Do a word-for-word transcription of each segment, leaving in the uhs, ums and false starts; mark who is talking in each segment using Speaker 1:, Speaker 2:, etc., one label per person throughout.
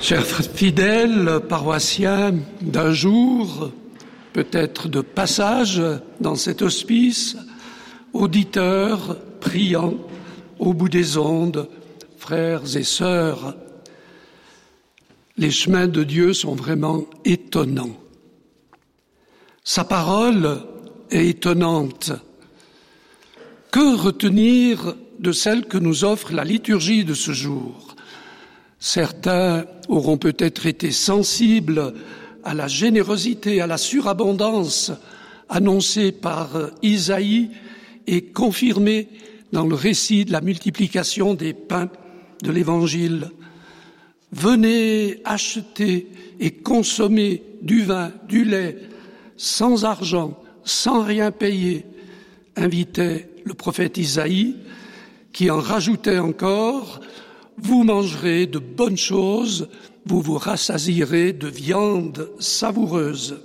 Speaker 1: Chers fidèles paroissiens d'un jour, peut-être de passage dans cet hospice, auditeurs, priants, au bout des ondes, frères et sœurs, les chemins de Dieu sont vraiment étonnants. Sa parole est étonnante. Que retenir de celle que nous offre la liturgie de ce jour ? Certains auront peut-être été sensibles à la générosité, à la surabondance annoncée par Isaïe et confirmée dans le récit de la multiplication des pains de l'Évangile. Venez acheter et consommer du vin, du lait, sans argent, sans rien payer, invitait le prophète Isaïe, qui en rajoutait encore: vous mangerez de bonnes choses, vous vous rassasierez de viande savoureuse.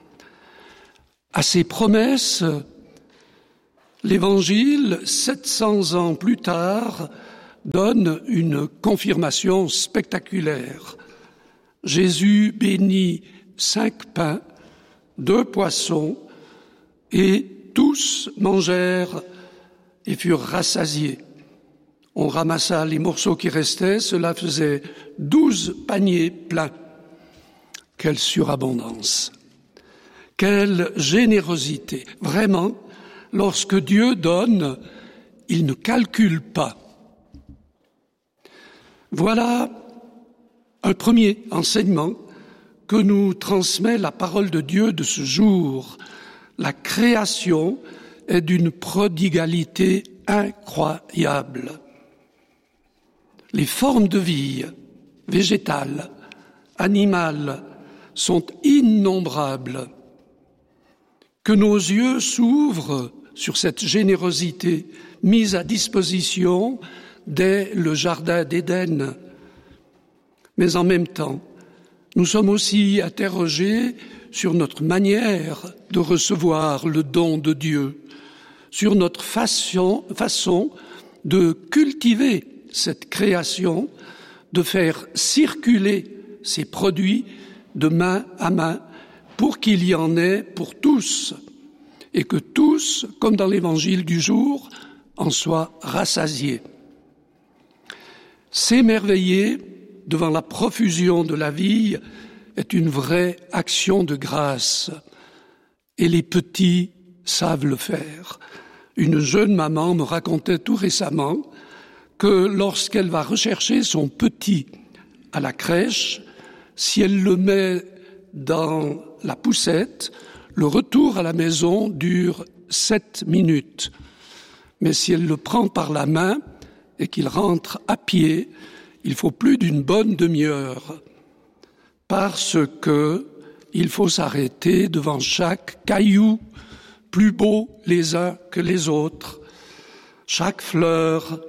Speaker 1: À ces promesses, l'Évangile, sept cents ans plus tard, donne une confirmation spectaculaire. Jésus bénit cinq pains, deux poissons, et tous mangèrent et furent rassasiés. On ramassa les morceaux qui restaient, cela faisait douze paniers pleins. Quelle surabondance! Quelle générosité! Vraiment, lorsque Dieu donne, il ne calcule pas. Voilà un premier enseignement que nous transmet la parole de Dieu de ce jour. La création est d'une prodigalité incroyable. Les formes de vie, végétales, animales, sont innombrables. Que nos yeux s'ouvrent sur cette générosité mise à disposition dès le jardin d'Éden. Mais en même temps, nous sommes aussi interrogés sur notre manière de recevoir le don de Dieu, sur notre façon, façon de cultiver cette création, de faire circuler ces produits de main à main pour qu'il y en ait pour tous et que tous, comme dans l'évangile du jour, en soient rassasiés. S'émerveiller devant la profusion de la vie est une vraie action de grâce et les petits savent le faire. Une jeune maman me racontait tout récemment que lorsqu'elle va rechercher son petit à la crèche, si elle le met dans la poussette, le retour à la maison dure sept minutes. Mais si elle le prend par la main et qu'il rentre à pied, il faut plus d'une bonne demi-heure, parce que il faut s'arrêter devant chaque caillou, plus beau les uns que les autres, chaque fleur,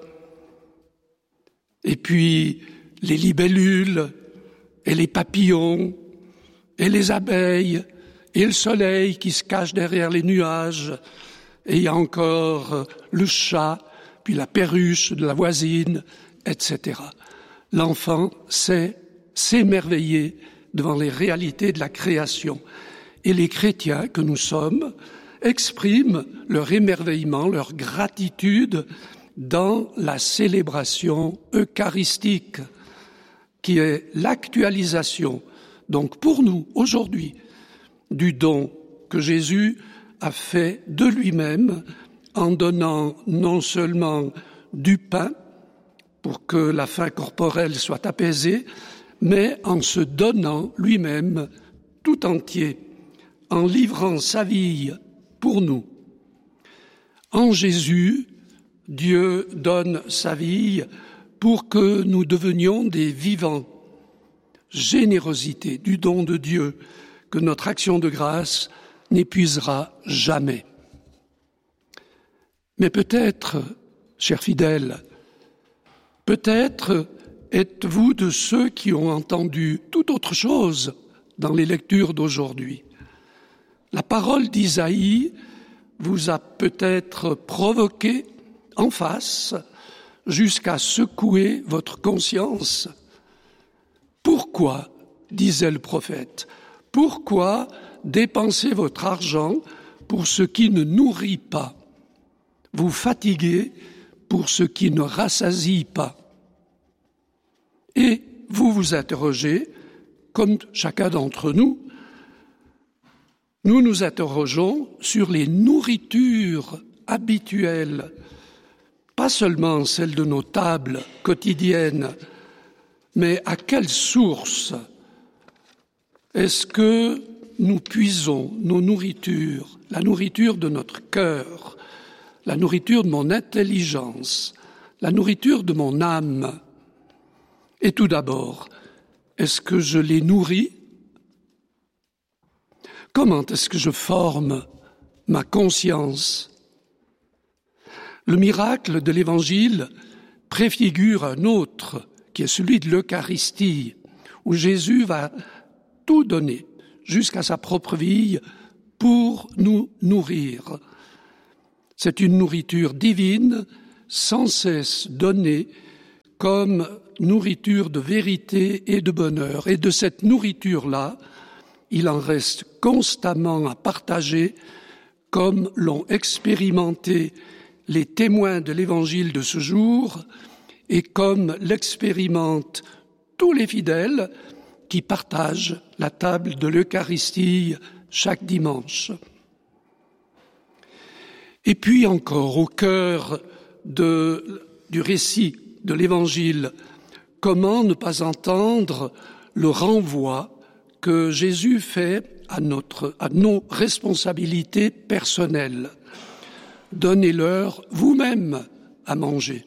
Speaker 1: et puis les libellules, et les papillons, et les abeilles, et le soleil qui se cache derrière les nuages, et il y a encore le chat, puis la perruche de la voisine, et cetera. L'enfant sait s'émerveiller devant les réalités de la création. Et les chrétiens que nous sommes expriment leur émerveillement, leur gratitude dans la célébration eucharistique, qui est l'actualisation, donc pour nous, aujourd'hui, du don que Jésus a fait de lui-même en donnant non seulement du pain pour que la faim corporelle soit apaisée, mais en se donnant lui-même tout entier, en livrant sa vie pour nous. En Jésus, Dieu donne sa vie pour que nous devenions des vivants. Générosité du don de Dieu que notre action de grâce n'épuisera jamais. Mais peut-être, chers fidèles, peut-être êtes-vous de ceux qui ont entendu tout autre chose dans les lectures d'aujourd'hui. La parole d'Isaïe vous a peut-être provoqué en face jusqu'à secouer votre conscience. Pourquoi, disait le prophète, pourquoi dépenser votre argent pour ce qui ne nourrit pas, vous fatiguez pour ce qui ne rassasie pas? Et vous vous interrogez, comme chacun d'entre nous, nous nous interrogeons sur les nourritures habituelles, pas seulement celles de nos tables quotidiennes, mais à quelle source est-ce que nous puisons nos nourritures, la nourriture de notre cœur, la nourriture de mon intelligence, la nourriture de mon âme? Et tout d'abord, est-ce que je les nourris? Comment est-ce que je forme ma conscience? Le miracle de l'Évangile préfigure un autre, qui est celui de l'Eucharistie, où Jésus va tout donner, jusqu'à sa propre vie, pour nous nourrir. C'est une nourriture divine, sans cesse donnée, comme nourriture de vérité et de bonheur. Et de cette nourriture-là, il en reste constamment à partager, comme l'ont expérimenté les témoins de l'Évangile de ce jour, et comme l'expérimentent tous les fidèles qui partagent la table de l'Eucharistie chaque dimanche. Et puis encore, au cœur de, du récit de l'Évangile, comment ne pas entendre le renvoi que Jésus fait à, notre, à nos responsabilités personnelles. Donnez-leur vous-même à manger.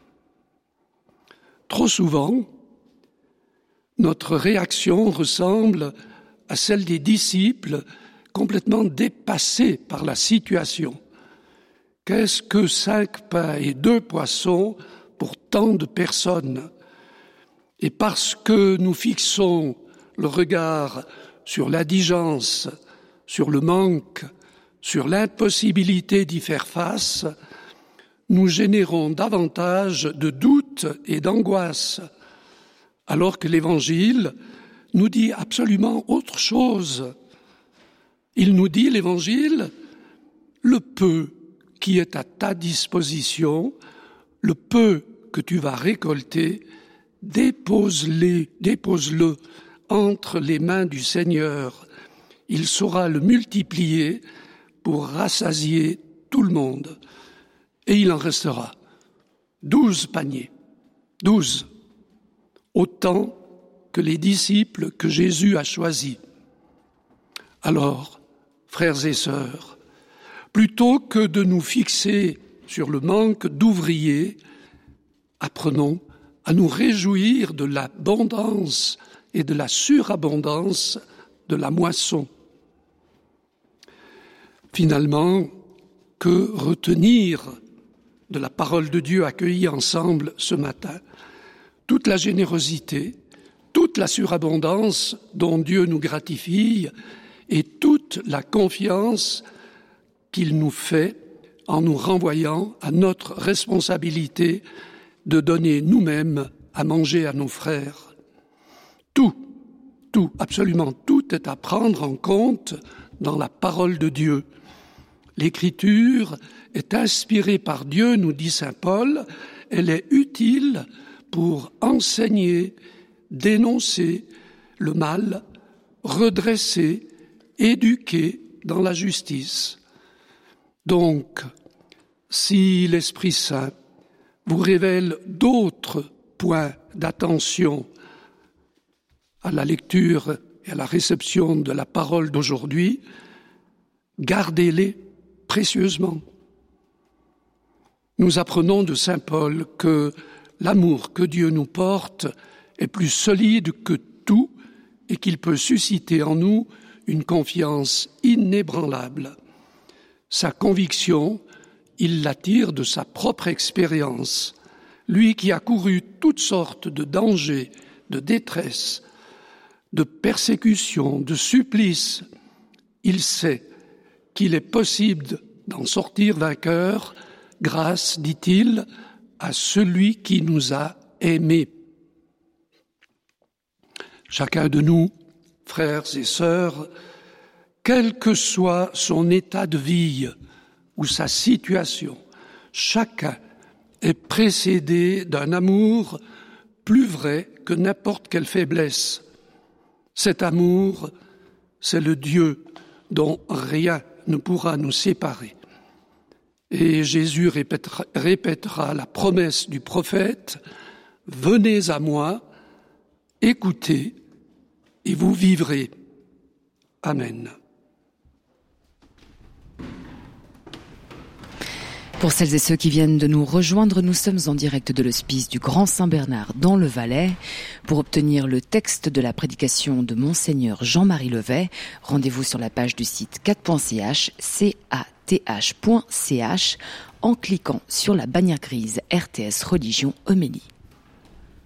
Speaker 1: Trop souvent, notre réaction ressemble à celle des disciples complètement dépassés par la situation. Qu'est-ce que cinq pains et deux poissons pour tant de personnes? Et parce que nous fixons le regard sur l'indigence, sur le manque, sur l'impossibilité d'y faire face, nous générons davantage de doutes et d'angoisse, alors que l'Évangile nous dit absolument autre chose. Il nous dit, l'Évangile, le peu qui est à ta disposition, le peu que tu vas récolter, dépose-le, dépose-le entre les mains du Seigneur. Il saura le multiplier pour rassasier tout le monde. Et il en restera douze paniers, douze, autant que les disciples que Jésus a choisis. Alors, frères et sœurs, plutôt que de nous fixer sur le manque d'ouvriers, apprenons à nous réjouir de l'abondance et de la surabondance de la moisson. Finalement, que retenir de la parole de Dieu accueillie ensemble ce matin? Toute la générosité, toute la surabondance dont Dieu nous gratifie et toute la confiance qu'il nous fait en nous renvoyant à notre responsabilité de donner nous-mêmes à manger à nos frères. Tout, tout, absolument tout est à prendre en compte dans la parole de Dieu. L'Écriture est inspirée par Dieu, nous dit saint Paul, elle est utile pour enseigner, dénoncer le mal, redresser, éduquer dans la justice. Donc, si l'Esprit Saint vous révèle d'autres points d'attention à la lecture et à la réception de la parole d'aujourd'hui, gardez-les précieusement. Nous apprenons de saint Paul que l'amour que Dieu nous porte est plus solide que tout et qu'il peut susciter en nous une confiance inébranlable. Sa conviction, il la tire de sa propre expérience. Lui qui a couru toutes sortes de dangers, de détresse, de persécutions, de supplices, il sait qu'il est possible d'en sortir vainqueur grâce, dit-il, à celui qui nous a aimés. Chacun de nous, frères et sœurs, quel que soit son état de vie ou sa situation, chacun est précédé d'un amour plus vrai que n'importe quelle faiblesse. Cet amour, c'est le Dieu dont rien ne pourra nous séparer. Et Jésus répétera, répétera la promesse du prophète, « Venez à moi, écoutez, et vous vivrez. » Amen.
Speaker 2: Pour celles et ceux qui viennent de nous rejoindre, nous sommes en direct de l'hospice du Grand Saint-Bernard dans le Valais. Pour obtenir le texte de la prédication de Monseigneur Jean-Marie Levet, rendez-vous sur la page du site cat point c h, c a t h point c h, en cliquant sur la bannière grise R T S Religion Homélie.